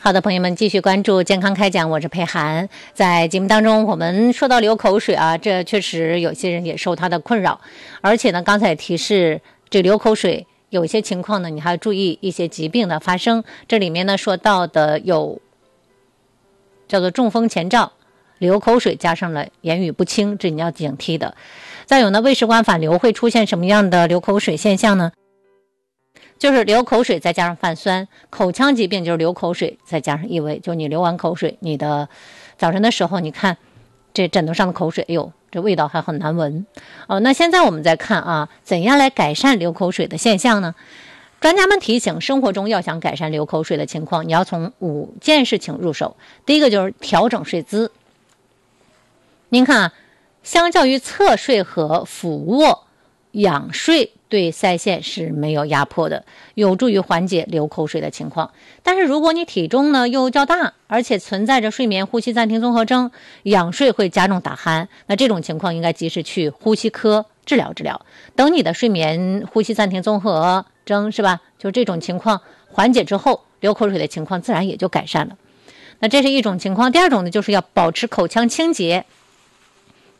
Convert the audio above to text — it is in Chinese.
好的，朋友们，继续关注健康开讲，我是佩涵。在节目当中，我们说到流口水啊，这确实有些人也受它的困扰，而且呢，刚才也提示这流口水有一些情况呢，你还要注意一些疾病的发生。这里面呢说到的有叫做中风前兆、流口水加上了言语不清，这你要警惕的。再有呢，胃食管反流会出现什么样的流口水现象呢？就是流口水再加上泛酸，口腔疾病就是流口水再加上异味，就你流完口水，你的早晨的时候，你看这枕头上的口水，哎呦，这味道还很难闻。那现在我们再看啊，怎样来改善流口水的现象呢？专家们提醒，生活中要想改善流口水的情况，你要从5件事情入手。第一个就是调整睡姿。您看啊，相较于侧睡和俯卧，仰睡对腮腺是没有压迫的，有助于缓解流口水的情况。但是如果你体重呢又较大，而且存在着睡眠呼吸暂停综合征，仰睡会加重打鼾，那这种情况应该及时去呼吸科治疗。等你的睡眠呼吸暂停综合征是吧，就这种情况缓解之后，流口水的情况自然也就改善了。那这是一种情况。第二种呢，就是要保持口腔清洁。